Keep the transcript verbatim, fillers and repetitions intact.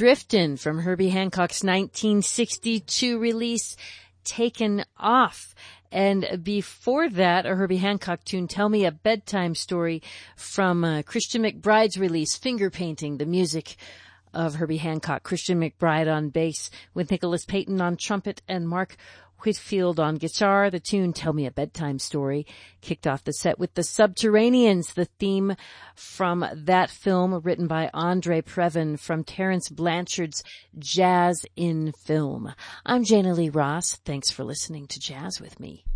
Driftin' from Herbie Hancock's nineteen sixty-two release, Taken Off. And before that, a Herbie Hancock tune, Tell Me a Bedtime Story, from uh, Christian McBride's release, Finger Painting, the music of Herbie Hancock. Christian McBride on bass, with Nicholas Payton on trumpet and Mark Whitfield on guitar. The tune Tell Me a Bedtime Story kicked off the set with The Subterraneans, the theme from that film written by Andre Previn from Terence Blanchard's Jazz in Film. I'm Jana Lee Ross. Thanks for listening to Jazz with Me.